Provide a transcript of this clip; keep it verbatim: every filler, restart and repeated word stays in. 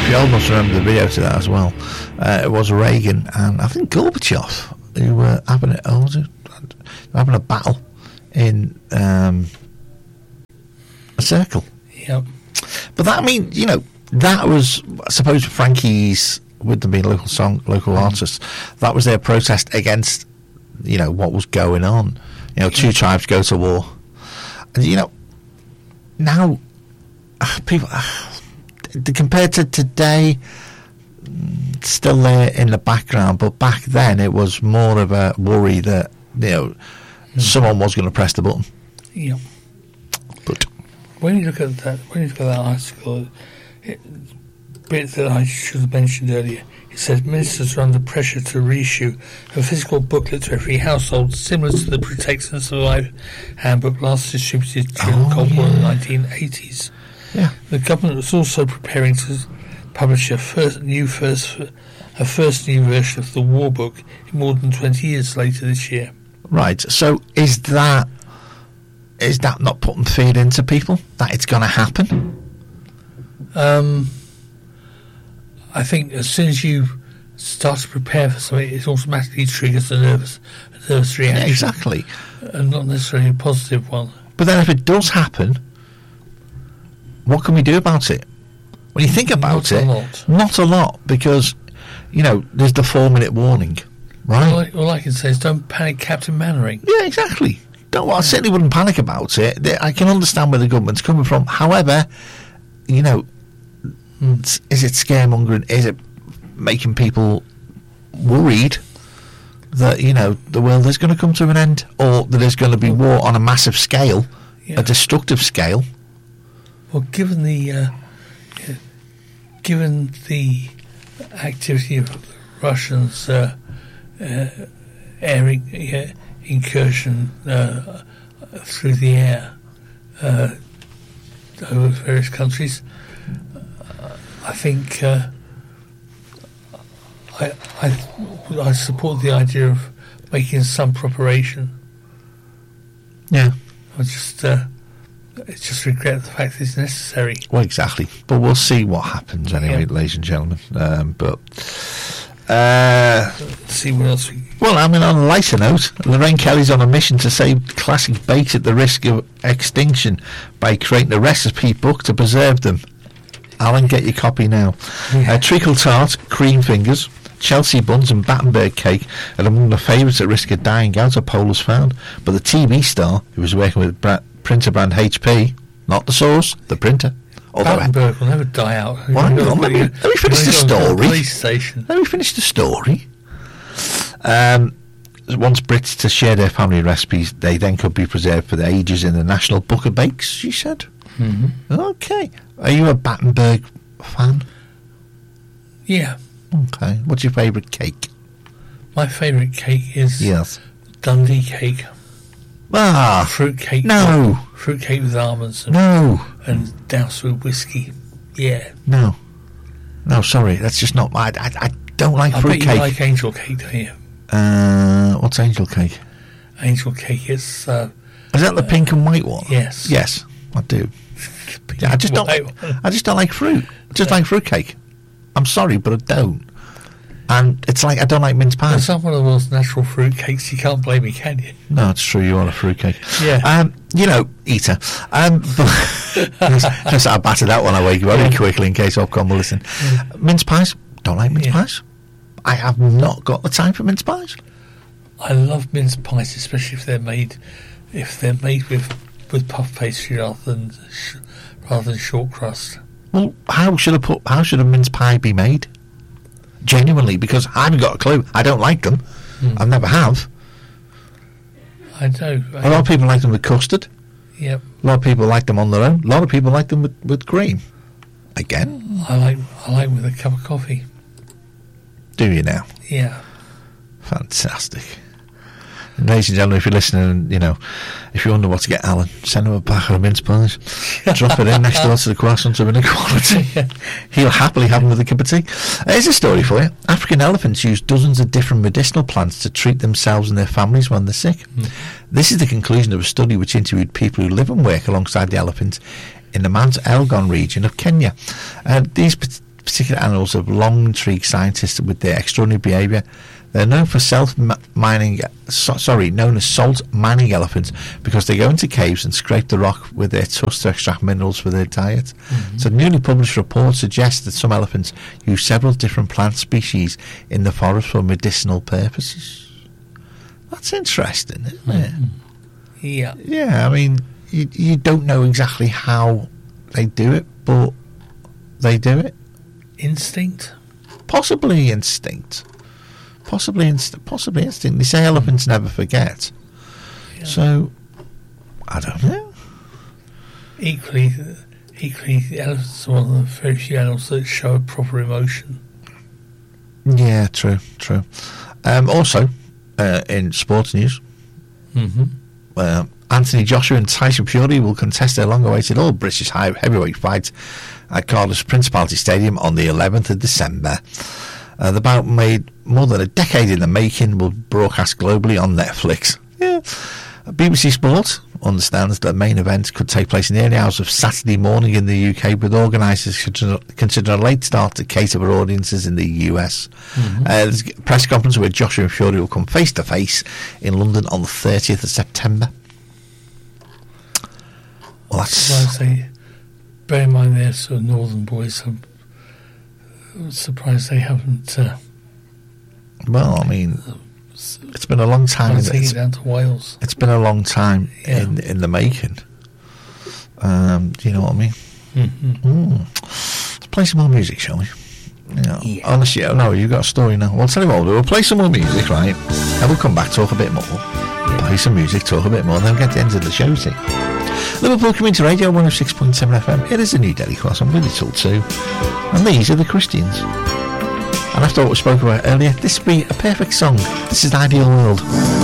The old must remember the video to that as well. Uh, it was Reagan and I think Gorbachev who were having it, oh, was it, having a battle in um, a circle. Yep. But that, I mean, you know, that was, I suppose, Frankie's, with them being local song, local mm. artists, that was their protest against, you know, what was going on. You know, two tribes go to war, and you know, now uh, people. Uh, Compared to today, still there in the background, but back then it was more of a worry that, you know, mm. someone was going to press the button. Yeah. But when you look at that, when you look at that article, it, bit that I should have mentioned earlier, it says ministers are under pressure to reissue a physical booklet to every household, similar to the Protect and Survive handbook last distributed during oh, the Cold yeah. War in the nineteen eighties. Yeah. The government was also preparing to publish a first new first a first new version of the War Book more than twenty years later this year. Right. So is that is that not putting fear into people that it's going to happen? Um, I think as soon as you start to prepare for something, it automatically triggers a nervous a nervous reaction. Yeah, exactly. And not necessarily a positive one. But then if it does happen, what can we do about it? When you think about not it, a lot. not a lot, because, you know, there's the four-minute warning, right? All I, all I can say is don't panic, Captain Mannering. Yeah, exactly. Don't. Well, I certainly wouldn't panic about it. I can understand where the government's coming from. However, you know, mm. is it scaremongering? Is it making people worried that, you know, the world is going to come to an end, or that there's going to be war on a massive scale, yeah. a destructive scale? Well, given the uh, given the activity of the Russians' uh, uh, air in, uh, incursion uh, through the air uh, over various countries, uh, I think uh, I, I I support the idea of making some preparation. Yeah, I just. Uh, It's just regret the fact that it's necessary. Well, exactly. But we'll see what happens anyway, yeah. ladies and gentlemen. Um, but uh, Let's see what else we... Well, I mean, on a lighter note, Lorraine Kelly's on a mission to save classic bakes at the risk of extinction by creating a recipe book to preserve them. Alan, get your copy now. Yeah. Uh, treacle tart, cream fingers, Chelsea buns and Battenberg cake are among the favourites at risk of dying out, a poll has found. But the T V star, who was working with Bra- printer brand H P, not the source, the printer. Battenberg will never die out. Well, hang on, let, me, let me finish the story. Police station. Let me finish the story. Um, once Brits to share their family recipes, they then could be preserved for the ages in the National Book of Bakes, she said. Mm-hmm. Okay. Are you a Battenberg fan? Yeah. Okay. What's your favourite cake? My favourite cake is yes. Dundee cake. Ah. Fruit cake. No. Fruit cake with almonds. And, no. And doused with whiskey. Yeah. No. No, sorry. That's just not my... I, I don't like I fruit bet cake. You like angel cake, don't you? Uh, what's angel cake? Angel cake is... Uh, is that the uh, pink and white one? Yes. Yes, I do. Yeah, I just don't. Like, I just don't like fruit. Just yeah. like fruit cake. I'm sorry, but I don't. And it's like I don't like mince pies. It's not one of the most natural fruit cakes. You can't blame me, can you? No, it's true. You are a fruit cake. Yeah. Um, you know, eater. Um, just I batter that one away very yeah. quickly in case Ofcom will listen. Yeah. Mince pies. Don't like mince yeah. pies. I have not got the time for mince pies. I love mince pies, especially if they're made if they're made with with puff pastry rather than sh- rather than short crust. Well, how should a put? How should a mince pie be made? Genuinely, because I haven't got a clue. I don't like them. Mm. I never have. I do. I a lot of people like them with custard. Yep. A lot of people like them on their own. A lot of people like them with, with cream. Again, I like I like with a cup of coffee. Do you now? Yeah. Fantastic. And ladies and gentlemen, if you're listening, you know, if you wonder what to get Alan, send him a packet of mince pies. Drop it in next door to the croissants of inequality. Yeah. He'll happily have them with a cup of tea. Here's a story for you. African elephants use dozens of different medicinal plants to treat themselves and their families when they're sick. Mm. This is the conclusion of a study which interviewed people who live and work alongside the elephants in the Mount Elgon region of Kenya. Uh, these particular animals have long intrigued scientists with their extraordinary behaviour. They're known for self-mining, so, sorry, known as salt mining elephants because they go into caves and scrape the rock with their tusks to extract minerals for their diet. Mm-hmm. So, newly published reports suggest that some elephants use several different plant species in the forest for medicinal purposes. That's interesting, isn't mm-hmm. it? Yeah. Yeah, I mean, you, you don't know exactly how they do it, but they do it. Instinct? Possibly instinct. Possibly, inst- possibly instinct. They say elephants never forget. Yeah. So, I don't know. Equally, equally, the elephants are one of the very few animals that show a proper emotion. Yeah, true, true. Um, also, uh, in sports news, mm-hmm. uh, Anthony Joshua and Tyson Fury will contest their long-awaited all-British high heavyweight fight at Cardiff's Principality Stadium on the eleventh of December. Uh, the bout, made more than a decade in the making, will broadcast globally on Netflix. Yeah. B B C Sport understands that the main event could take place in the early hours of Saturday morning in the U K, with organisers considering a late start to cater for audiences in the U S. Mm-hmm. Uh, there's a press conference where Joshua and Fury will come face-to-face in London on the thirtieth of September. Well, that's... They, bear in mind they're sort of northern boys, so I'm surprised they haven't... Uh, well, I mean... It's been a long time. Take it down to Wales. It's been a long time yeah. in in the making. Um, do you know what I mean? Mm-hmm. Mm. Let's play some more music, shall we? You know, yeah. Unless you, no, you've got a story now. Well, I'll tell you what, we'll play some more music, right? And we'll come back, talk a bit more. Yeah. Play some music, talk a bit more, then we'll get to the end of the show, see? Liverpool Community Radio, one oh six point seven F M. It is a New Delhi Cross. I'm with you till two. And these are the Christians. And after what we spoke about earlier, this would be a perfect song. This is the Ideal World.